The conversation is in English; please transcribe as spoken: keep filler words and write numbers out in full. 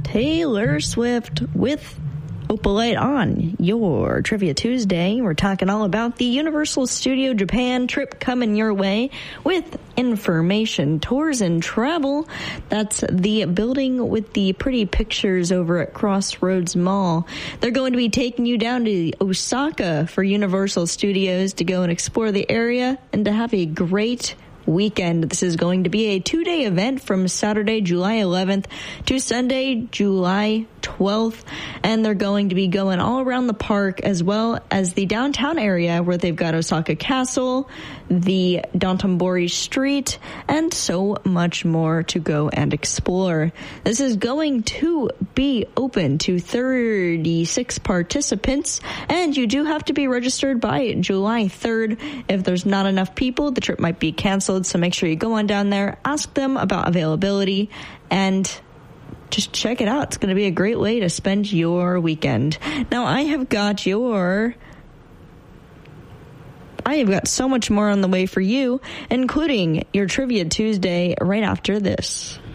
Taylor Swift with Opalite on your Trivia Tuesday. We're talking all about the Universal Studio Japan trip coming your way with Information Tours and Travel. That's the building with the pretty pictures over at Crossroads Mall. They're going to be taking you down to Osaka for Universal Studios to go and explore the area and to have a great weekend. This is going to be a two-day event from Saturday, July eleventh to Sunday, July twelfth, and they're going to be going all around the park as well as the downtown area where they've got Osaka Castle, the Dotonbori Street, and so much more to go and explore. This is going to be open to thirty-six participants, and you do have to be registered by July third. If there's not enough people, the trip might be canceled, so make sure you go on down there, ask them about availability, and just check it out. It's going to be a great way to spend your weekend. Now, I have got your... I have got so much more on the way for you, including your Trivia Tuesday right after this.